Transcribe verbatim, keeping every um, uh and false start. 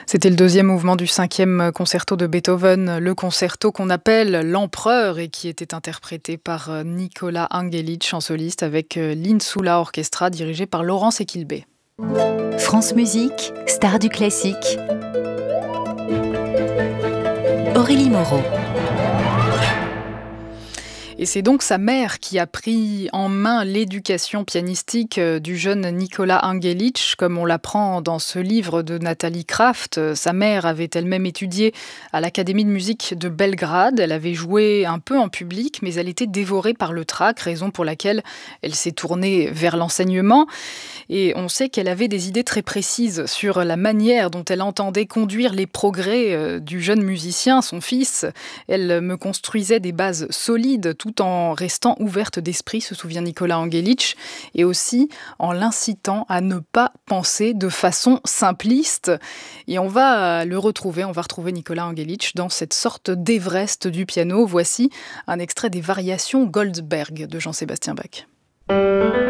C'était le deuxième mouvement du cinquième concerto de Beethoven, le concerto qu'on appelle l'Empereur et qui était interprété par Nicolas Angelich en soliste avec l'Insula Orchestra dirigé par Laurence Equilbé. France Musique, star du classique. Aurélie Moreau. Et c'est donc sa mère qui a pris en main l'éducation pianistique du jeune Nicolas Angelich, comme on l'apprend dans ce livre de Nathalie Kraft. Sa mère avait elle-même étudié à l'Académie de musique de Belgrade. Elle avait joué un peu en public, mais elle était dévorée par le trac, raison pour laquelle elle s'est tournée vers l'enseignement. Et on sait qu'elle avait des idées très précises sur la manière dont elle entendait conduire les progrès du jeune musicien, son fils. Elle me construisait des bases solides, tout en restant ouverte d'esprit, se souvient Nicolas Angelich, et aussi en l'incitant à ne pas penser de façon simpliste. Et on va le retrouver, on va retrouver Nicolas Angelich dans cette sorte d'Everest du piano. Voici un extrait des Variations Goldberg de Jean-Sébastien Bach.